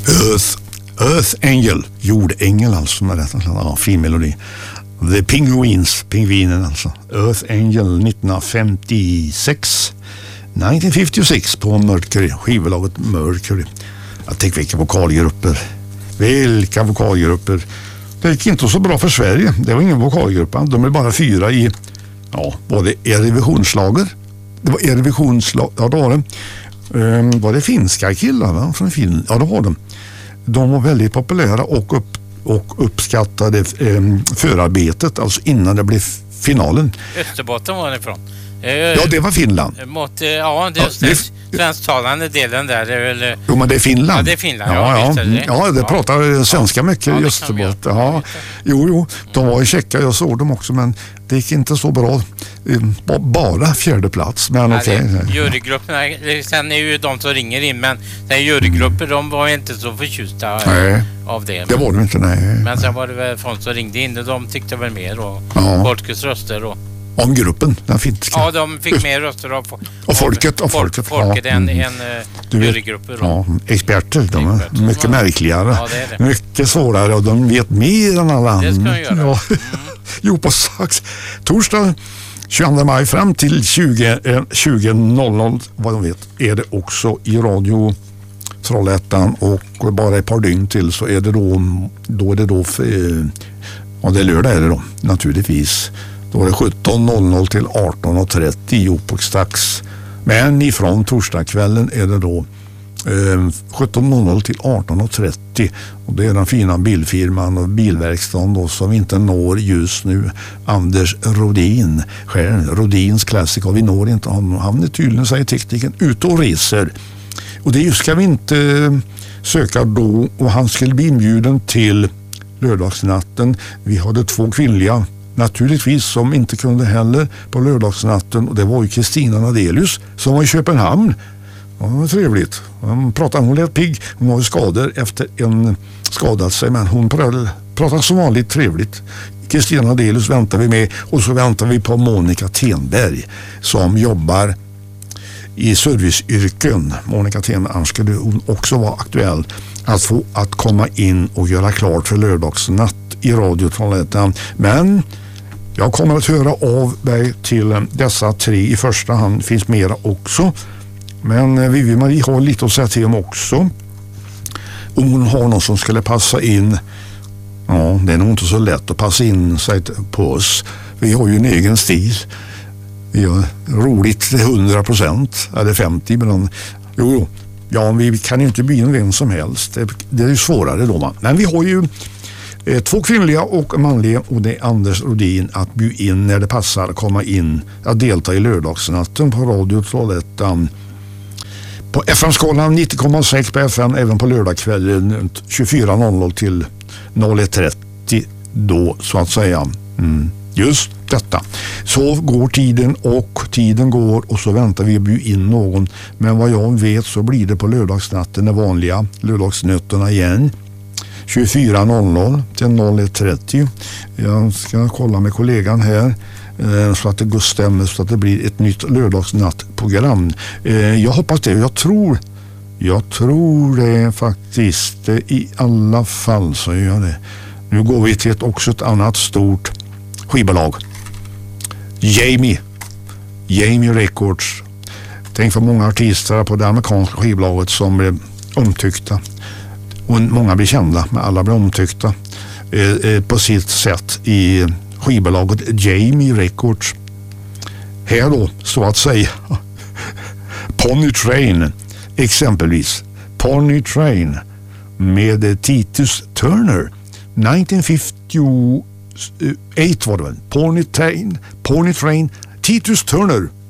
Earth Angel, jordängel alltså med rätt fin melodi. The Penguins, pingvinen alltså. Earth Angel 1956 på Mercury, skivbolaget Mercury. Jag tänkte vilka vokalgrupper. Det gick inte så bra för Sverige. Det var ingen vokalgrupp. De är bara 4 i både Eurovisionsschlager. Det var Eurovisionslag, ja då var det. Var det finska killar va? Från Finland? Ja, det var de. De var väldigt populära och uppskattade förarbetet, alltså innan det blev finalen. Österbotten var det ifrån. Ja, det var Finland. Svensktalande delen där är väl... Jo, men det är Finland. Ja, det är Finland. Det pratar svenska mycket i Österbotten. Ja. Jo, de var i Tjecka, jag såg dem också, men det gick inte så bra. Bara 4:e plats. Men jurygrupperna, sen är ju de som ringer in, men jurygrupper, de var inte så förtjusta av det. Det var de inte, nej. Men sen var det väl folk som ringde in och de tyckte väl mer och folkets röster och... Om gruppen, den finska. Ja, de fick mer röster av folket. Folket än jurygrupper. Ja, experter. De är mycket märkligare. Ja, det. Mycket svårare och de vet mer än alla andra. Det ska de göra. Ja. Jo, på sax. Torsdag 22 maj fram till 20.00 vad de vet är det också i radio Trollhättan, och bara ett par dygn till så är det det är lördag är det då naturligtvis. Då är det 17.00 till 18.30 Jopoksdags. Men ifrån torsdagskvällen är det då 17.00 till 18.30, och det är den fina bilfirman och bilverkstaden då som inte når just nu Anders Rodin själv, Rodins Classic, och vi når inte honom. Han är tydligen, säger tekniken, ute och reser, och det ska vi inte söka då, och han skulle bli inbjuden till lördagsnatten. Vi hade 2 kvinnliga naturligtvis som inte kunde heller på lördagsnatten, och det var ju Kristina Nadelius som var i Köpenhamn. Ja, det var trevligt. Hon lät pigg. Hon har ju skador efter en skadat sig, men hon pratar som vanligt trevligt. Kristina Nadelius väntar vi med, och så väntar vi på Monica Tenberg som jobbar i serviceyrken. Monica Tenberg skulle också vara aktuell att komma in och göra klart för lördagsnatt i Radio Trollhättan. Men jag kommer att höra av dig till dessa 3 i första hand. Finns mera också. Men Vivi Marie har lite att säga till om också. Om hon har någon som skulle passa in. Ja, det är nog inte så lätt att passa in sig på oss. Vi har ju en egen stil. Vi har roligt 100% eller 50%. Jo, vi kan ju inte bli en vem som helst. Det är ju svårare då. Men vi har ju 2 kvinnliga och manliga, och det är Anders Rodin att bjuda in när det passar komma in att delta i lördagsnatten på Radio Trollhättan på FM-skalan 90,6 på FM, även på lördagskvällen 24.00 till 01.30 då så att säga. Just detta. Så går tiden och tiden går, och så väntar vi att bjuda in någon, men vad jag vet så blir det på lördagsnatten, de vanliga lördagsnötterna igen. 24.00 till 01.30. Jag ska kolla med kollegan här så att det går stämmer, så att det blir ett nytt lördagsnattprogram. Jag hoppas det. Jag tror det faktiskt. I alla fall så gör det. Nu går vi till ett annat stort skivbolag. Jamie Records. Tänk för många artister på det amerikanska skivbolaget som blev omtyckta. Och många blir kända, men alla blir omtyckta på sitt sätt i skivbolaget Jamie Records. Här då, så att säga, Pony Train, exempelvis. Pony Train med Titus Turner. 1958 var det väl. Pony Train, Titus Turner.